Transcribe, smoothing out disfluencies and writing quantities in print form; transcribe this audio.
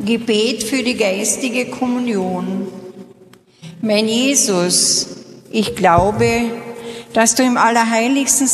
Gebet für die geistige Kommunion. Mein Jesus, ich glaube, dass du im Allerheiligsten